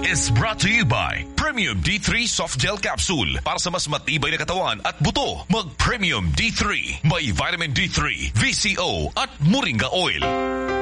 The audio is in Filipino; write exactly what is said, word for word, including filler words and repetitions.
is brought to you by Premium D three Soft Gel Capsule. Para sa mas matibay na katawan at buto, mag Premium D three. May vitamin D three, V C O at Moringa Oil.